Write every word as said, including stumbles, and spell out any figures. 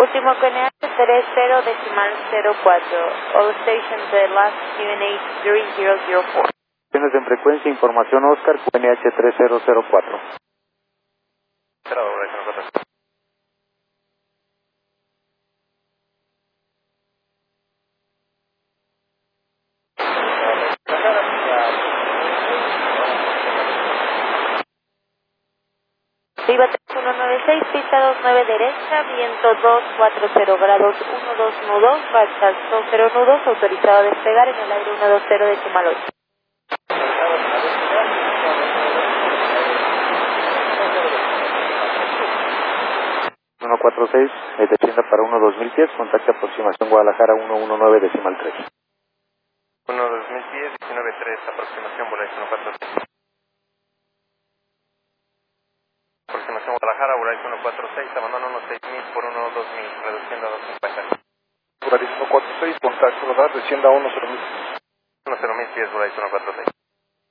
Último Q N H tres cero decimal cero cuatro. All stations the last Q N H three zero zero four. Tienes en frecuencia, información Oscar, Q N H tres cero cero cuatro. Viva tres uno nueve seis, pista dos nueve derecha, viento dos cuatro cero grados uno dos uno dos, marchas dos cero nudos, autorizado a despegar en el aire uno dos cero decimal ocho. uno cuatro seis, eh, descienda para uno dos mil pies, contacto aproximación Guadalajara uno uno nueve decimal tres. uno dos mil pies, diecinueve tres, aproximación Volaris uno cuatro seis. Aproximación Guadalajara, Volaris uno cuatro seis, abandono uno seis mil por uno dos mil, reduciendo a dos cincuenta. Volaris uno cuatro seis, contacto radar, descienda a uno cero mil. uno cero mil pies, Volaris uno cuatro seis.